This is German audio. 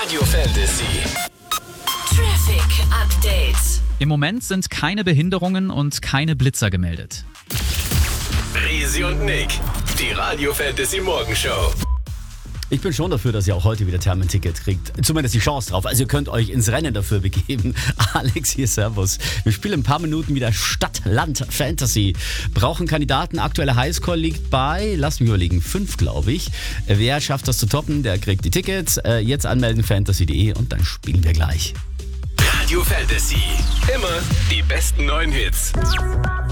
Radio Fantasy. Traffic Update. Im Moment sind keine Behinderungen und keine Blitzer gemeldet. Risi und Nick, die Radio Fantasy Morgenshow. Ich bin schon dafür, dass ihr auch heute wieder Thermenticket kriegt. Zumindest die Chance drauf. Also ihr könnt euch ins Rennen dafür begeben. Alex hier, servus. Wir spielen in ein paar Minuten wieder Stadt, Land, Fantasy. Brauchen Kandidaten. Aktuelle Highscore liegt bei, lass mich überlegen, 5, glaube ich. Wer schafft das zu toppen, der kriegt die Tickets. Jetzt anmelden, fantasy.de und dann spielen wir gleich. Radio Fantasy. Immer die besten neuen Hits.